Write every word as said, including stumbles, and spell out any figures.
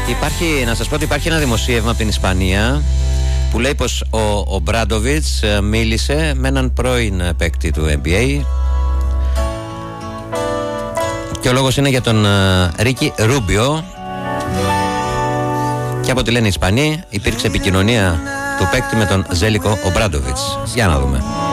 Υπάρχει, να σας πω ότι υπάρχει ένα δημοσίευμα από την Ισπανία που λέει πως ο, ο Μπράντοβιτς μίλησε με έναν πρώην παίκτη του N B A και ο λόγος είναι για τον Ρίκι Ρούμπιο, και από ό,τι λένε οι Ισπανοί υπήρξε επικοινωνία του παίκτη με τον Ζέλικο ο Μπράντοβιτς. Για να δούμε.